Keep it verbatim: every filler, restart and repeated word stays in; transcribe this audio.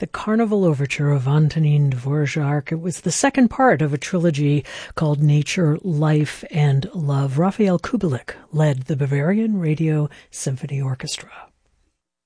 the Carnival Overture of Antonin Dvorak. It was the second part of a trilogy called Nature, Life, and Love. Rafael Kubelik led the Bavarian Radio Symphony Orchestra.